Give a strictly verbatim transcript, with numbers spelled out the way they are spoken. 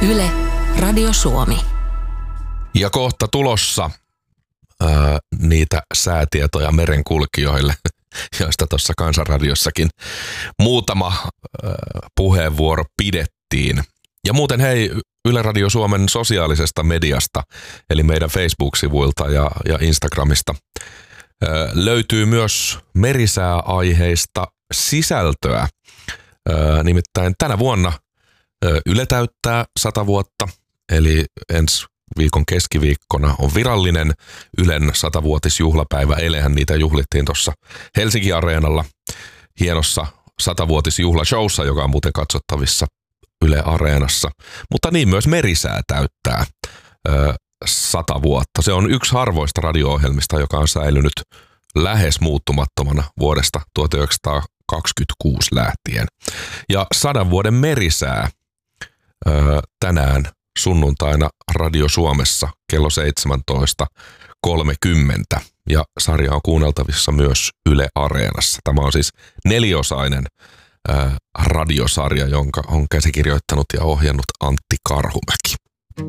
Yle, Radio Suomi. Ja kohta tulossa ää, niitä säätietoja merenkulkijoille, joista tuossa Kansanradiossakin muutama ää, puheenvuoro pidettiin. Ja muuten hei, Yle Radio Suomen sosiaalisesta mediasta, eli meidän Facebook-sivuilta ja, ja Instagramista, ää, löytyy myös merisääaiheista sisältöä. Ää, nimittäin tänä vuonna ää, Yle täyttää sata vuotta, eli ensi viikon keskiviikkona on virallinen Ylen satavuotisjuhlapäivä. Eilenhän niitä juhlittiin tuossa Helsinki-areenalla hienossa satavuotisjuhlashowssa, joka on muuten katsottavissa Yle Areenassa. Mutta niin myös Merisää täyttää ö, sata vuotta. Se on yksi harvoista radio-ohjelmista, joka on säilynyt lähes muuttumattomana vuodesta tuhatyhdeksänsataakaksikymmentäkuusi lähtien. Ja sadan vuoden Merisää ö, tänään sunnuntaina Radio Suomessa kello seitsemäntoista kolmekymmentä ja sarja on kuunneltavissa myös Yle Areenassa. Tämä on siis neliosainen ää, radiosarja, jonka on käsikirjoittanut ja ohjannut Antti Karhumäki.